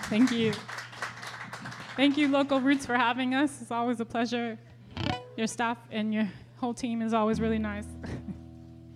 Thank you. Thank you, Local Roots, for having us. It's always a pleasure. Your staff and your whole team is always really nice.